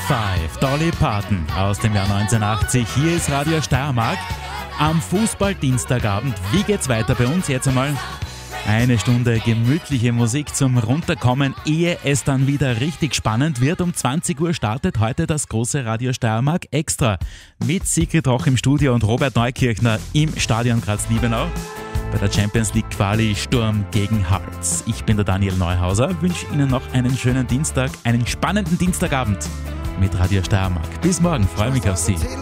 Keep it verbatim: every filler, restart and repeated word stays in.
Five, Dolly Parton aus dem Jahr neunzehnhundertachtzig. Hier ist Radio Steiermark am Fußball-Dienstagabend. Wie geht's weiter bei uns? Jetzt einmal eine Stunde gemütliche Musik zum Runterkommen, ehe es dann wieder richtig spannend wird. Um zwanzig Uhr startet heute das große Radio Steiermark Extra mit Sigrid Roch im Studio und Robert Neukirchner im Stadion Graz-Liebenau bei der Champions League Quali Sturm gegen Hearts. Ich bin der Daniel Neuhauser, wünsche Ihnen noch einen schönen Dienstag, einen spannenden Dienstagabend mit Radio Steiermark. Bis morgen, freue mich auf Sie.